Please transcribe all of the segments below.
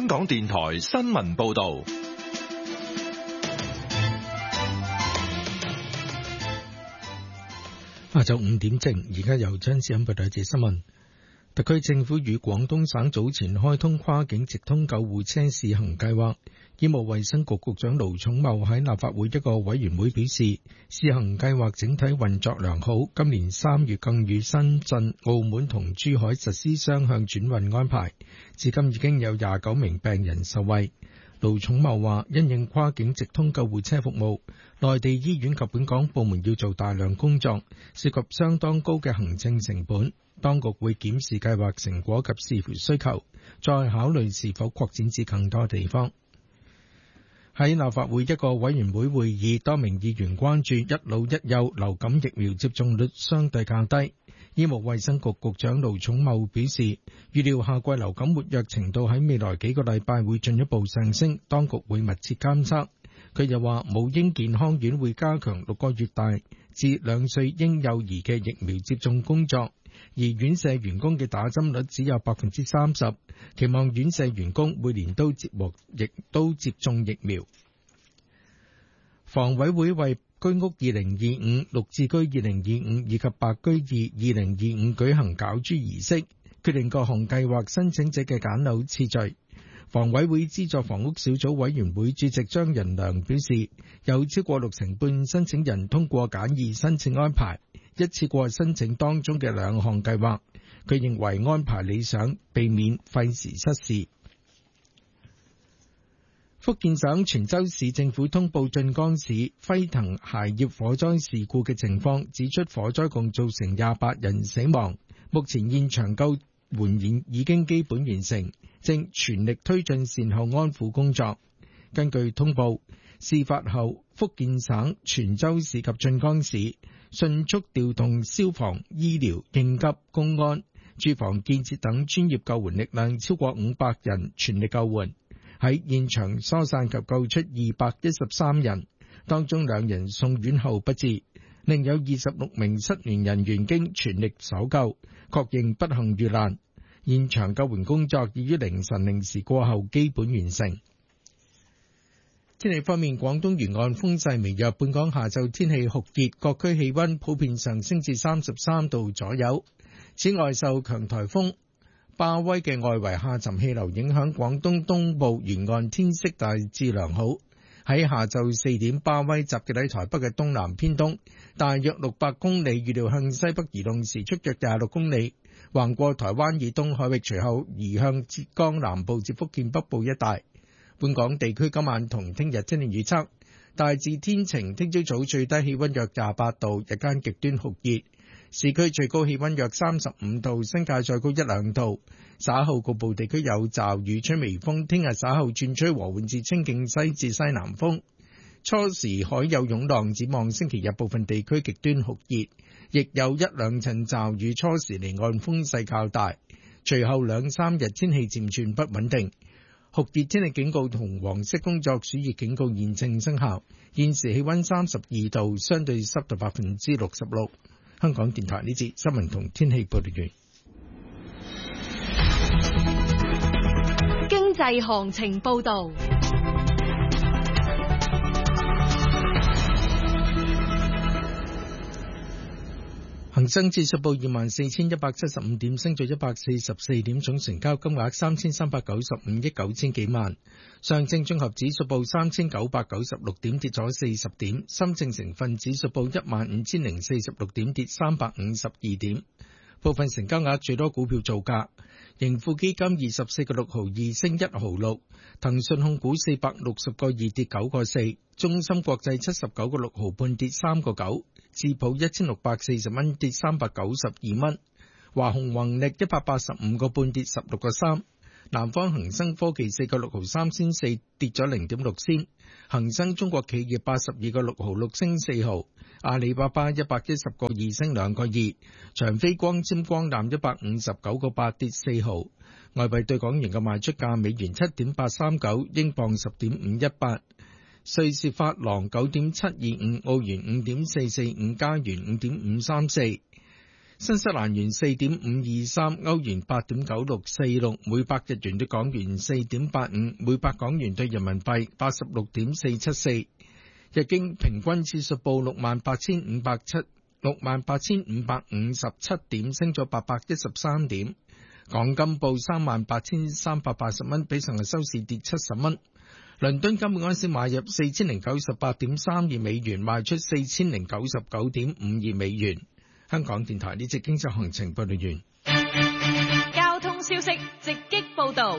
香港電台新聞報道。 下晝5點正，而家由張志欣報道一節新聞。特區政府與廣東省早前開通跨境直通救護車試行計劃。醫務衛生局局長盧寵茂喺立法會一個委員會表示，試行計劃整體運作良好，今年3月更與深圳、澳門同珠海實施雙向轉運安排，至今已經有29名病人受惠。盧寵茂話，因應跨境直通救護車服務，內地醫院及本港部門要做大量工作，涉及相當高嘅行政成本。當局會檢視計劃成果及視乎需求，再考慮是否擴展至更多地方。喺立法會一個委員會會議，多名議員關注一老一幼流感疫苗接種率相對較低。醫務衛生局局長盧寵茂表示，預料夏季流感活躍程度喺未來幾個禮拜會進一步上升，當局會密切監測。佢又話，母嬰健康院會加強6個月大至2歲嬰幼兒嘅疫苗接種工作，而院舍員工嘅打針率只有 30%， 期望院舍員工每年都接種疫苗。房委會為居屋2025、綠置居2025以及白居二2025舉行攪珠儀式，決定各項計劃申請者嘅揀樓次序。房委會資助房屋小組委員會主席張仁良表示，有超過60%半申請人通過簡易申請安排，一次過申請當中嘅2項計劃。佢認為安排理想，避免費時失事。福建省泉州市政府通報晉江市輝騰鞋業火災事故嘅情況，指出火災共造成28人死亡，目前現場救援已經基本完成，正全力推進善後安撫工作。根據通報，事發後福建省泉州市及晉江市迅速調動消防、醫療、應急、公安、住房建設等專業救援力量超過500人全力救援，喺現場疏散及救出213人，當中2人送院後不治，另有26名失聯人員經全力搜救，確認不幸遇難。現場救援工作已於凌晨0時過後基本完成。天氣方面，廣東沿岸風勢微弱，本港下晝天氣酷熱，各區氣溫普遍上升至33度左右。此外，受強颱風巴威嘅外圍下沉氣流影響，廣東東部沿岸天色大致良好。喺下晝4點，巴威集結喺台北嘅東南偏東，大約600公里，預料向西北移動，時速約26公里，橫過台灣以東海域，隨後移向浙江南部至福建北部一帶。本港地區今晚同聽日天氣預測，大致天晴，聽朝早最低氣溫約28度，日間極端酷熱，市區最高氣溫約35度，新界再高1-2度。稍後局部地區有驟雨，吹微風。聽日稍後轉吹和緩至清勁西至西南風，初時海有湧浪。展望星期日部分地區極端酷熱，亦有1-2陣驟雨，初時離岸風勢較大。隨後2-3日天氣漸轉不穩定。酷熱天氣警告同黃色工作暑熱警告現正生效。現時氣溫32度，相對濕度66%。香港電台呢節新聞同天氣報道完。 經濟行情報道。 恒生指數報24,175點，升咗144點，總成交金額3395億9千幾萬。上證綜合指數報3996點，跌咗40點。深證成分指數報15,046點，跌352點。部分成交額最多股票造價：盈富基金24個6毫2升1毫6，騰訊控股460個2跌9個4，中芯國際79個6毫半跌3個9，智普1640蚊跌392蚊，華虹宏力185個半跌16個3，南方恒生科技4個6毫3仙4跌咗0.6仙，恒生中國企業82個6毫6升4毫，阿里巴巴110個2升2個2，長飛光纖光纜159個8跌4毫。外幣對港元嘅賣出價：美元7.839，英鎊10.518，瑞士法郎9.725，澳元5.445，加元5.534， 新西蘭元4.523，歐元8.9646，每百日元對港元4.85，每百港元對人民幣86.474。日經平均指數報68,557點，升咗813點。港金報38,380蚊，比上日收市跌70蚊。倫敦金每盎司買入4098.32美元，賣出4099.52美元。香港電台呢節經濟行情報道完。 交通消息直擊報道。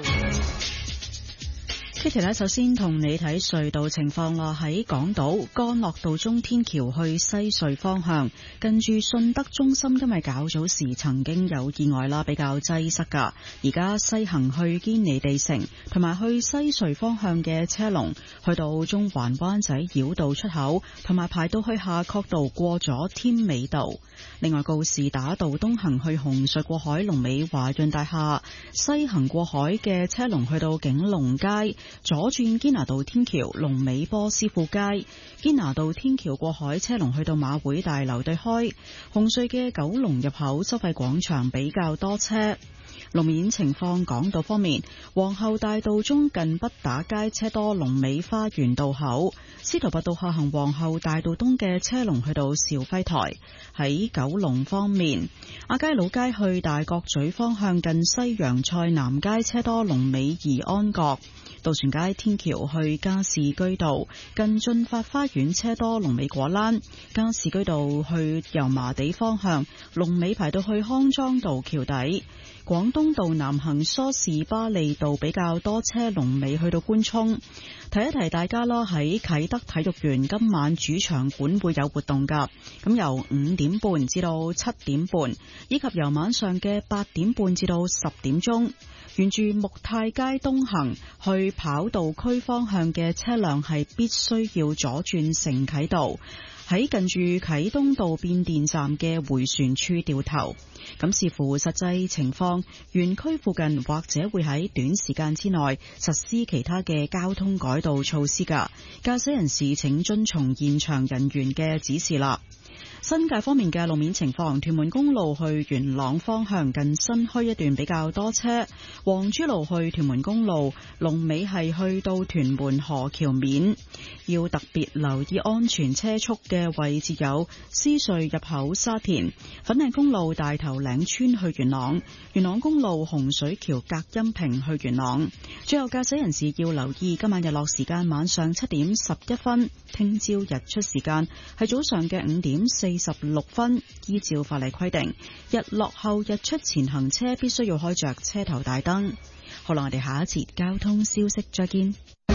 Kitty 呢，首先同你睇隧道情況啦。喺港島干諾道中天橋去西隧方向，近住信德中心，因為較早時曾經有意外啦，比較擠塞噶。而家西行去堅尼地城同埋去西隧方向嘅車龍，去到中環灣仔繞道出口，同埋排到去夏慤道過咗添美道。另外，告士打道東行去紅隧過海，龍尾華潤大廈；西行過海嘅車龍去到景隆街。左轉堅拿道天橋，龍尾波斯富街；堅拿道天橋過海車龍去到馬會大樓對開。紅隧嘅九龍入口收費廣場比較多車。路面情況，港島方面，皇后大道中近畢打街車多，龍尾花園道口；司徒拔道下行皇后大道東嘅車龍去到肇輝台。喺九龍方面，亞皆老街去大角咀方向近西洋菜南街車多，龍尾怡安閣；渡船街天橋去加士居道近駿發花園車多，龍尾果欄；加士居道去油麻地方向龍尾排到去康莊道橋底。廣東道南行梳士巴利道比較多車，龍尾去到官涌。提一提大家啦，喺啟德體育園今晚主場館會有活動㗎，咁由5點半至到7點半，以及由晚上嘅8點半至到10點鐘，沿住木泰街東行去跑道區方向嘅車輛係必須要左轉城啟道，喺近住啟東道變電站嘅迴旋處掉頭。咁視乎實際情況，園區附近或者會喺短時間之內實施其他嘅交通改道措施㗎，駕駛人士請遵從現場人員嘅指示啦。新界方面嘅路面情況，屯門公路去元朗方向近新墟一段比較多車，黃珠路去屯門公路龍尾係去到屯門河橋面，要特別留意安全車速嘅位置有獅隧入口沙田、粉嶺公路大頭嶺村去元朗、元朗公路洪水橋隔音屏去元朗。最後駕駛人士要留意今晚日落時間晚上7點11分，聽朝日出時間係早上嘅5點46分。依照法例規定，日落後日出前行車必須要開着車頭大燈。好啦，我哋下一節交通消息再見。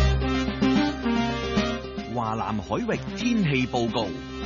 華南海域天氣報告。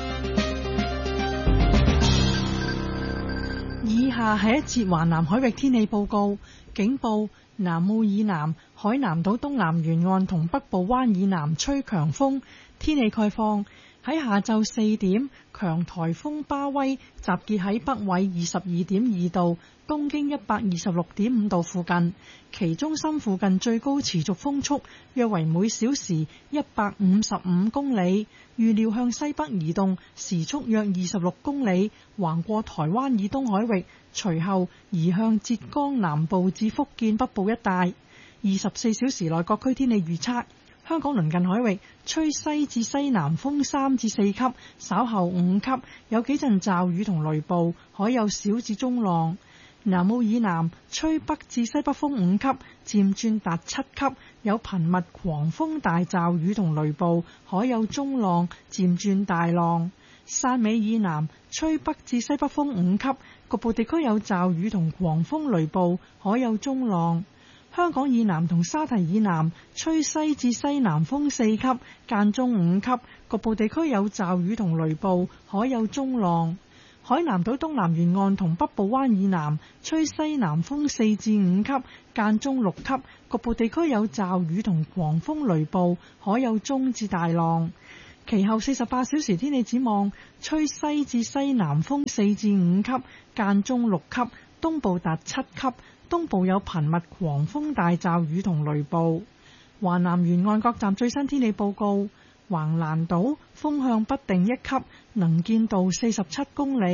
以下係一節華南海域天氣報告。警報：南澳以南、海南島東南沿岸同北部灣以南吹強風。天氣概況：喺下晝4點，強颱風巴威集結喺北緯22.2度、東經126.5度附近，其中心附近最高持續風速約為每小時155公里，預料向西北移動，時速約26公里，橫過台灣以東海域，隨後移向浙江南部至福建北部一帶。24小時內各區天氣預測：香港鄰近海域吹西至西南風3至4級，稍後5級，有幾陣驟雨同雷暴，海有小至中浪。南澳以南吹北至西北風5級，漸轉達7級，有頻密狂風大驟雨同雷暴，海有中浪，漸轉大浪。汕尾以南吹北至西北風5級，局部地區有驟雨同狂風雷暴，海有中浪。香港以南同沙堤以南吹西至西南風4級，間中5級，局部地區有驟雨同雷暴，海有中浪。海南島東南沿岸同北部灣以南吹西南風4至5級，間中6級，局部地區有驟雨同狂風雷暴，海有中至大浪。其後48小時天氣展望：吹西至西南風4至5級，間中6級，東部達7級，東部有頻密狂風大驟雨同雷暴。華南沿岸各站最新天氣報告：橫瀾島風向不定1級，能見度47公里；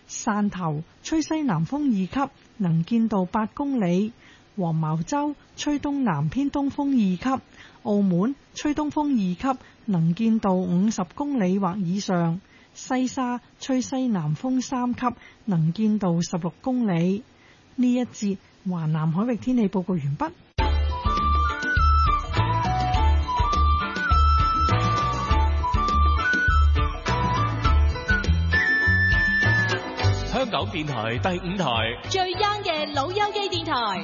汕頭吹西南風2級，能見度8公里；黃茅洲吹東南偏東風2級；澳門吹東風2級，能見度50公里或以上；西沙吹西南風3級，能見度16公里。呢一節華南海域天氣報告完畢。 香港電台第5台最 young 嘅老友記電台。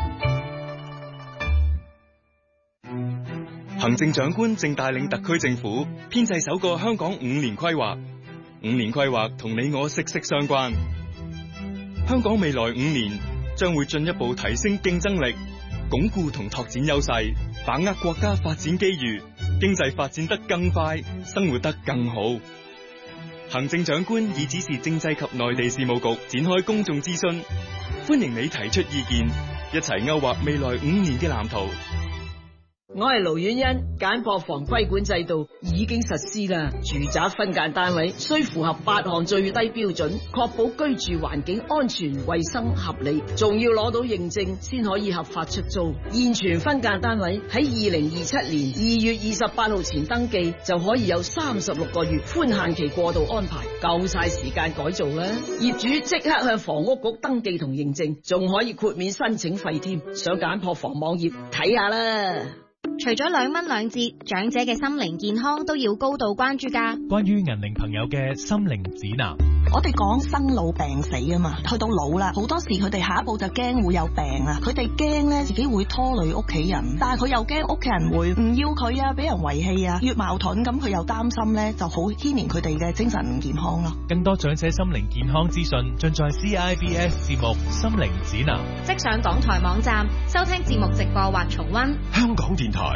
行政長官正帶領特區政府編製首個香港5年規劃。5年規劃同你我息息相關。香港未來5年將會進一步提升競爭力，鞏固同拓展優勢，把握國家發展機遇，經濟發展得更快，生活得更好。行政長官已指示政制及內地事務局展開公眾諮詢，歡迎你提出意見，一齊勾畫未來5年嘅藍圖。 我係盧婉欣，簡樸房規管制度已經實施啦。住宅分間單位需符合8項最低標準，確保居住環境安全、衛生、合理，仲要攞到認證先可以合法出租。現存分間單位喺2027年2月28號前登記，就可以有36個月寬限期過渡安排，夠晒時間改造啦。業主即刻向房屋局登記同認證，仲可以豁免申請費添。上簡樸房網頁睇下啦。 除咗2蚊2折，長者嘅心靈健康都要高度關注㗎。 關於銀齡朋友嘅心靈指南， 我哋講生老病死啊嘛，去到老啦，好多時佢哋下一步就驚會有病啊，佢哋驚咧自己會拖累屋企人，但係佢又驚屋企人會唔要佢啊，俾人遺棄啊，越矛盾咁佢又擔心咧，就好牽連佢哋嘅精神健康咯。 更多長者心靈健康資訊盡在 CIBS 節目心靈指南， 即上港台網站收聽節目直播或重溫。 香港電台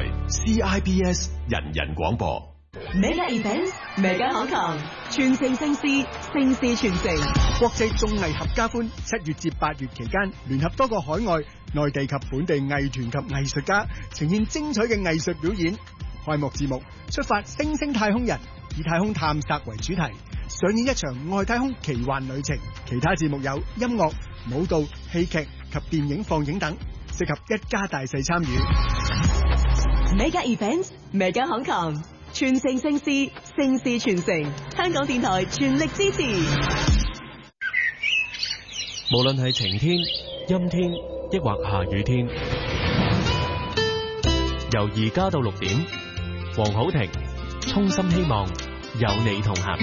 CIBS 人人廣播 Mega Events Mega Hong Kong 全城盛事，盛事全城。 國際綜藝合家歡7月至8月期間，聯合多個海外、內地及本地藝團及藝術家，呈現精彩嘅藝術表演。開幕節目出發星星太空人，以太空探索為主題，上演一場外太空奇幻旅程。其他節目有音樂、舞蹈、戲劇及電影放映等，適合一家大細參與。 Mega Events Mega Hong Kong 全城盛事，盛事全城。香港電台全力支持。 無論係晴天、陰天，抑或下雨天，由而家到6點，黃好庭衷心希望有你同行。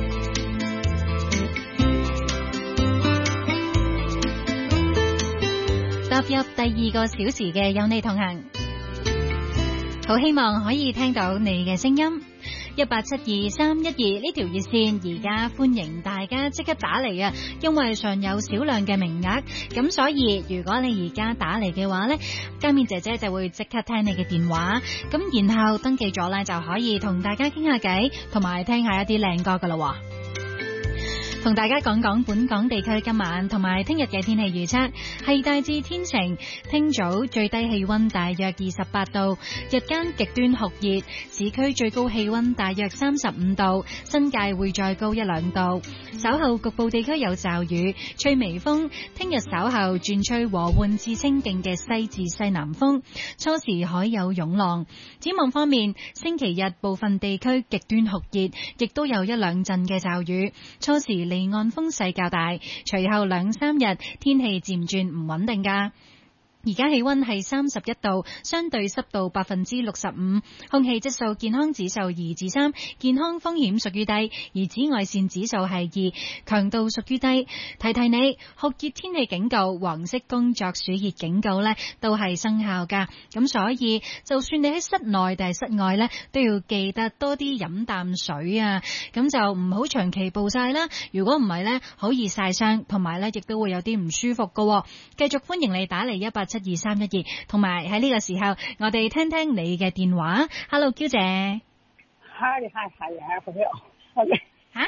踏入第2個小時嘅有你同行，好希望可以聽到你嘅聲音。1872312呢條熱線而家歡迎大家即刻打嚟啊，因為尚有少量嘅名額，咁所以如果你而家打嚟嘅話呢，家面姐姐就會即刻聽你嘅電話，咁然後登記咗呢，就可以同大家傾下偈，同埋聽下一啲靚歌噶啦。同大家講講本港地區今晚同埋聽日嘅天氣預測，係大致天晴，聽早最低氣溫大約28度，日間極端酷熱，市區最高氣溫大約35度，新界會再高1-2度。稍後局部地區有驟雨，吹微風，聽日稍後轉吹和緩至清勁嘅西至西南風，初時海有湧浪。展望方面，星期日部分地區極端酷熱，亦都有1-2陣嘅驟雨，初時離岸風勢較大，隨後2-3日天氣漸轉唔穩定㗎。而家氣溫係31度，相對濕度65%，空氣質素健康指數2至3，健康風險屬於低，而紫外線指數係2，強度屬於低。提提你，酷熱天氣警告、黃色工作暑熱警告呢都係生效㗎。咁所以，就算你喺室內定係室外呢，都要記得多啲飲啖水啊。咁就唔好長期暴曬啦。如果唔係呢，好易曬傷，同埋呢亦都會有啲唔舒服㗎。繼續歡迎你打嚟1872312，同埋喺呢個時候，我哋聽聽你嘅電話。Hello， 嬌姐。 係朋友。 吓？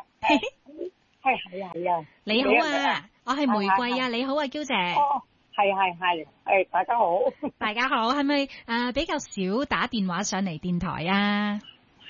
係。 你好啊，我係玫瑰啊，你好啊，嬌姐。 哦，係，大家好。 大家好，係咪比較少打電話上嚟電台啊？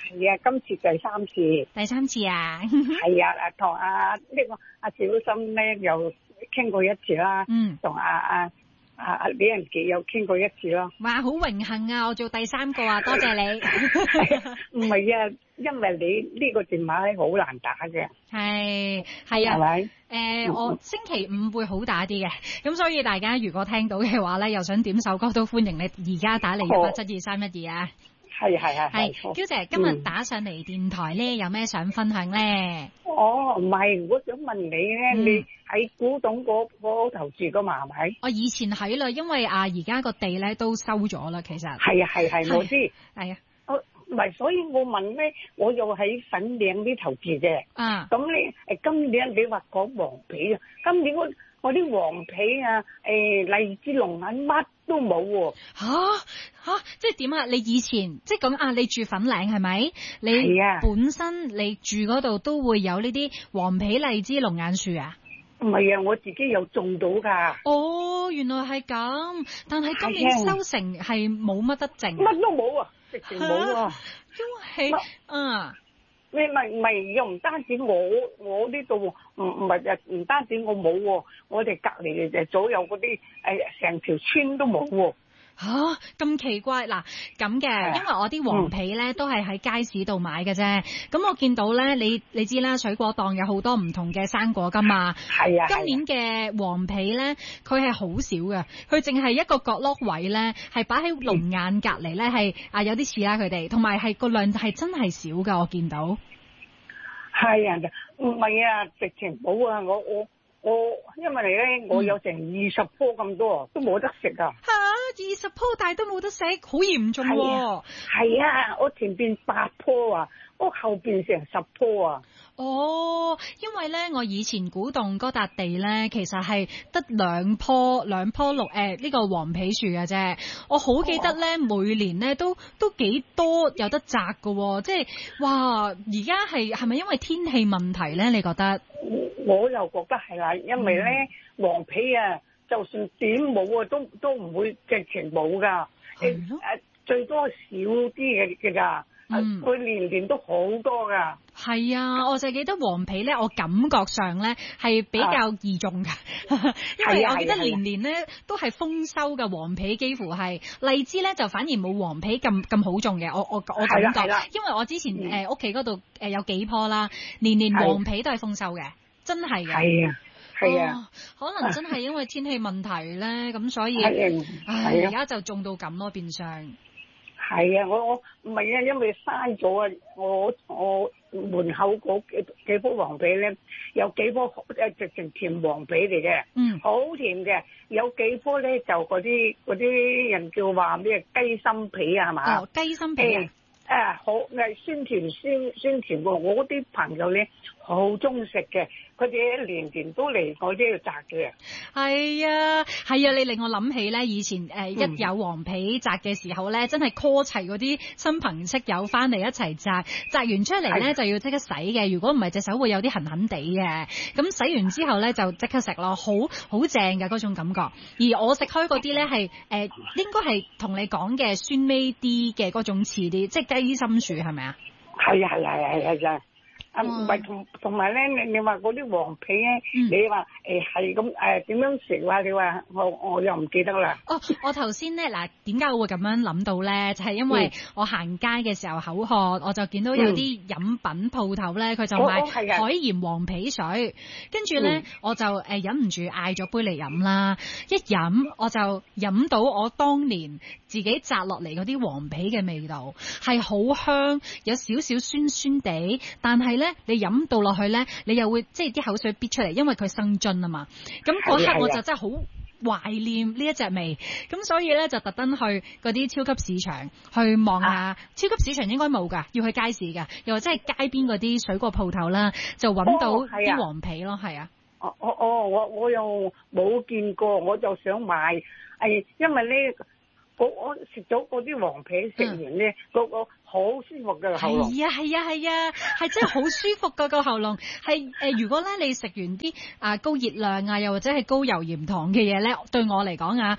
係啊，今次第3次。 第3次啊？ 係啊，同阿小心咧又傾過一次啦。同阿李仁傑又傾過一次咯。 哇，好榮幸啊！我做第3個啊，多謝你。 唔係啊，因為你呢個電話係好難打嘅。係啊。 係咪？ 我星期5會好打啲嘅，咁所以大家如果聽到嘅話咧，又想點首歌都歡迎你而家打嚟1872312啊。係。嬌姐今日打上嚟電台咧，有咩想分享咧？ 唔係，我想問你咧，你喺古洞嗰頭住噶嘛？係咪？ 我以前喺啦，因為而家個地咧都收咗啦，其實。 係，我知。 係啊。 唔係，所以我問咧，我又喺粉嶺呢頭住嘅。咁你今年你話講黃皮啊？今年我啲黃皮啊，荔枝龍眼乜都冇喎。 吓，即係點啊？你以前即係咁你住粉嶺係咪？你本身你住嗰度都會有呢啲黃皮荔枝龍眼樹啊？ 唔係啊，我自己有種到㗎。 原來係咁，但係今年收成係冇乜得剩。 乜都冇啊！直情冇啊！ 因為你唔係又唔單止我呢度唔單止我冇喎，我哋隔離嘅左右嗰啲成條村都冇喎。 咁奇怪嗱，咁嘅，因為我啲黃皮咧都係喺街市度買嘅啫。咁我見到咧，你知啦，水果檔有好多唔同嘅生果噶嘛。係啊。今年嘅黃皮咧，佢係好少嘅，佢淨係一個角落位咧，係擺喺龍眼隔離咧，係有啲似啦佢哋，同埋係個量係真係少噶，我見到。係啊， 唔係啊，直情冇啊，我因為咧，我有成20棵咁多，都冇得食啊 ！20棵但係都冇得食，好嚴重喎！ 係啊，我前邊8棵啊，我後邊成10棵啊！ 因為咧，我以前古洞嗰笪地咧，其實係得兩棵綠呢個黃皮樹嘅啫。我好記得咧，每年咧都幾多有得摘㗎，即係哇！而家係咪因為天氣問題咧？你覺得？ 我又覺得係啦，因為咧黃皮啊，就算點冇啊，都唔會直情冇噶，最多少啲嘅咋，佢年年都好多噶。 係啊，我就記得黃皮咧，我感覺上咧係比較易種噶，因為我記得年年咧都係豐收嘅黃皮，幾乎係荔枝咧就反而冇黃皮咁好種嘅。我感覺，因為我之前屋企嗰度有幾棵啦，年年黃皮都係豐收嘅。真係嘅， 係啊， 可能真係因為天氣問題咧，咁所以，而家就種到咁咯，變相。 係啊，我唔係啊，因為嘥咗啊，我門口嗰幾棵黃皮咧，有幾棵直情甜黃皮嚟嘅，好甜嘅，有幾棵咧就嗰啲人叫話咩雞心皮啊，係嘛？ 雞心皮啊。 好酸甜酸甜喎！我啲朋友咧好中意食嘅，佢哋年年都嚟我呢度摘嘅。係啊，你令我諗起咧，以前一有黃皮摘嘅時候咧，真係 call 齊嗰啲親朋戚友翻嚟一齊摘，摘完出嚟咧就要即刻洗嘅，如果唔係隻手會有啲痕痕地嘅。咁洗完之後咧就即刻食咯，好正嘅嗰種感覺。而我食開嗰啲咧係應該係同你講嘅酸味啲嘅嗰種似啲，即係雞心樹係咪啊？係啊！唔係同埋咧，你話嗰啲黃皮咧，你話係咁點樣食啊？你話我又唔記得啦。 我頭先咧嗱，點解我會咁樣諗到咧？就係因為我行街嘅時候口渴，我就見到有啲飲品鋪頭咧，佢就賣海鹽黃皮水，跟住咧我就忍唔住嗌咗杯嚟飲啦。一飲我就飲到我當年自己摘落嚟嗰啲黃皮嘅味道，係好香，有少少酸酸地，但係咧你飲到落去咧，你又會即係啲口水逼出嚟，因為佢生津啊嘛。咁嗰刻我就真係好懷念呢一隻味，咁所以咧就特登去嗰啲超級市場去望下。超級市場應該冇㗎，要去街市㗎，又或者係街邊嗰啲水果鋪頭啦，就揾到啲黃皮咯，係啊。 我又冇見過，我就想買，因為咧我食咗嗰啲黃皮，食完咧個好舒服嘅喉嚨。 係啊，係真係好舒服㗎個喉嚨。係如果咧你食完啲高熱量啊，又或者係高油鹽糖嘅嘢咧，對我嚟講啊，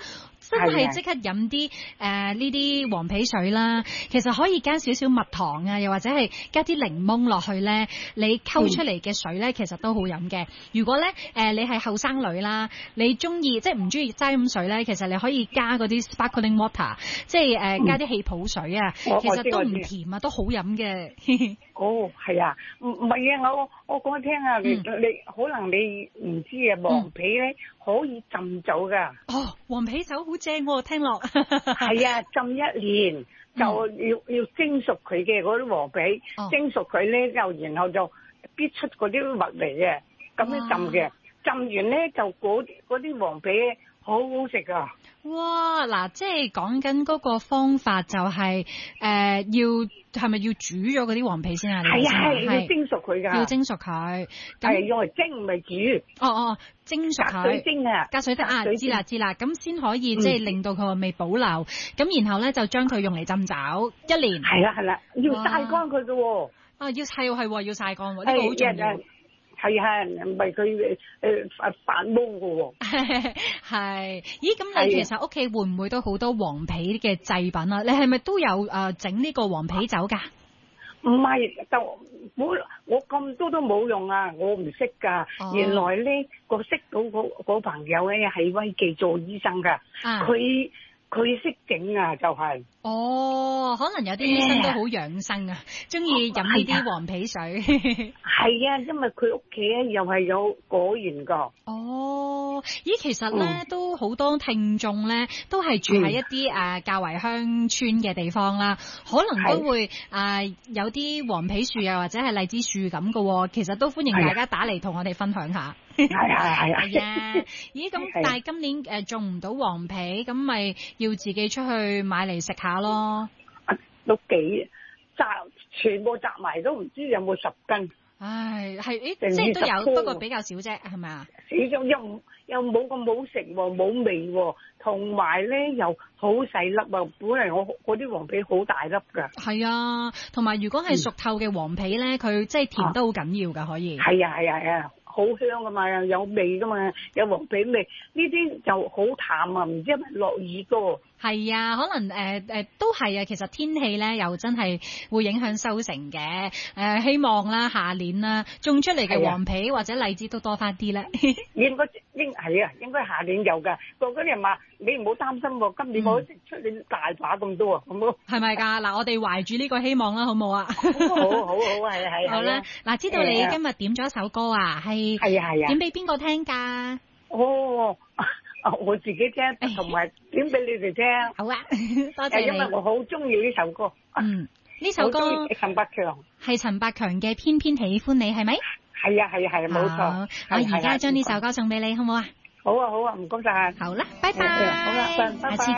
真係即刻飲啲呢啲黃皮水啦。其實可以加少少蜜糖啊，又或者係加啲檸檬落去咧，你溝出嚟嘅水咧，其實都好飲嘅。如果咧你係後生女啦，你中意即係唔中意齋飲水咧，其實你可以加嗰啲 sparkling water， 即係加啲氣泡水啊，其實都唔甜啊，都好飲嘅。 哦，係啊，唔係啊，我講聽啊，你可能你唔知啊，黃皮咧可以浸酒噶。 哦，黃皮酒好正喎，聽落。 係啊，浸1年就要蒸熟佢嘅嗰啲黃皮，蒸熟佢咧就然後就逼出嗰啲核嚟嘅，咁樣浸嘅。浸完咧就嗰啲黃皮好好食啊！ 哇，嗱，即係講緊嗰個方法就係係咪要煮咗嗰啲黃皮先啊？ 係要蒸熟佢㗎， 要蒸熟佢。 係用嚟蒸唔係煮。 哦，蒸熟佢。加水蒸啊！加水得啊！知啦，咁先可以即係令到佢個味保留。咁然後咧就將佢用嚟浸酒1年。 係啦，要曬乾佢㗎喎。 啊，要曬乾喎，呢個好重要。 係唔係佢發毛㗎喎？ 係，咦？咁你其實屋企會唔會都好多黃皮嘅製品啊？你係咪都有整呢個黃皮酒㗎？ 唔係，就我咁多都冇用啊！我唔識㗎。原來咧，我識到個朋友咧喺威記做醫生㗎，佢識整啊，就係。 哦，可能有啲醫生都好養生啊，中意飲呢啲黃皮水。 係啊，因為佢屋企咧又係有果園㗎。 哦，咦，其實咧都好多聽眾咧都係住喺一啲較為鄉村嘅地方啦，可能都會有啲黃皮樹啊或者係荔枝樹咁㗎，其實都歡迎大家打嚟同我哋分享下。 係啊！ 咦，咁但係今年種唔到黃皮，咁咪要自己出去買嚟食下咯。 都幾全部摘埋都唔知有冇10斤。 唉，係即係都有，不過比較少啫，係咪啊？ 少咗又冇咁好食喎，冇味喎，同埋咧又好細粒啊！本嚟我嗰啲黃皮好大粒㗎。係啊，同埋如果係熟透嘅黃皮咧，佢即係甜得好緊要㗎，可以。 係啊。好香噶嘛，有味噶嘛，有黃皮味。呢啲就好淡啊，唔知係咪落雨多？ 係啊，可能都係啊。其實天氣咧又真係會影響收成嘅。希望啦，下年啦種出嚟嘅黃皮或者荔枝都多翻啲咧。 應該下年有㗎。嗰啲人話你唔好擔心喎，今年我出年大把咁多啊，好唔好？ 係咪㗎？嗱，我哋懷住呢個希望啦，好唔好啊？ 好，係。 好啦，嗱，知道你今日點咗一首歌啊，係啊，點俾邊個聽㗎？ 我自己聽，同埋點俾你哋聽。 好啊，多謝你。 因為我好中意呢首歌。 呢首歌陳百強係陳百強嘅《偏偏喜歡你》，係咪？ 係啊，冇錯。 我而家將呢首歌送俾你，好唔好啊？ 好啊，唔該晒。 好啦，拜拜。 好啦，拜拜。